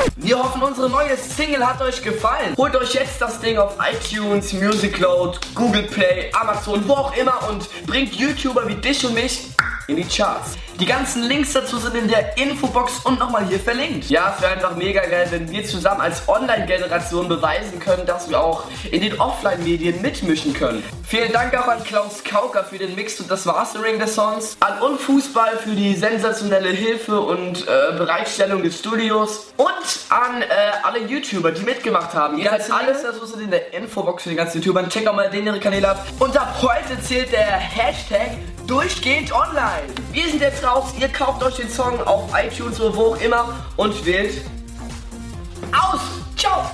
Wir hoffen, unsere neue Single hat euch gefallen. Holt euch jetzt das Ding auf iTunes, Musicloud, Google Play, Amazon, wo auch immer und bringt YouTuber wie dich und mich in die Charts. Die ganzen Links dazu sind in der Infobox und nochmal hier verlinkt. Ja, es wäre einfach mega geil, wenn wir zusammen als Online-Generation beweisen können, dass wir auch in den Offline-Medien mitmischen können. Vielen Dank auch an Klaus Kauker für den Mix und das Mastering des Songs, an Unfußball für die sensationelle Hilfe und Bereitstellung des Studios und an alle YouTuber, die mitgemacht haben. Ihr seid alles, das sind in der Infobox für die ganzen YouTuber. Checkt auch mal den ihre Kanäle ab. Und ab heute zählt der Hashtag durchgehend online. Wir sind jetzt raus, ihr kauft euch den Song auf iTunes oder wo auch immer und wählt aus. Ciao!